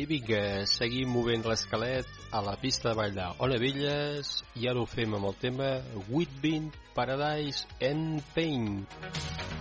I vinga, seguim movent l'esquelet a la pista de ball d'Ona Velles i ara ho fem amb el tema Whitbean, Paradise and Pain.